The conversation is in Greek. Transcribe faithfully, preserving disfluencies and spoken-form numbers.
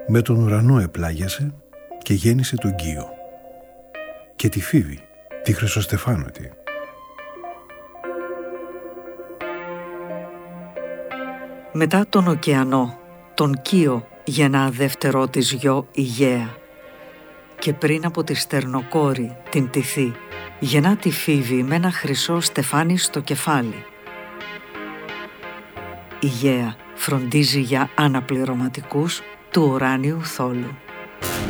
Με τον ουρανό επλάγιασε και γέννησε τον Κύο και τη Φίβη, τη Χρυσοστεφάνωτη. Μετά τον ωκεανό, τον Κύο γεννά δεύτερό της γιο η Γαία, και πριν από τη στερνοκόρη, την Τιθή, γεννά τη Φίβη με ένα χρυσό στεφάνι στο κεφάλι. Η Γαία φροντίζει για αναπληρωματικούς του ουράνιου θόλου.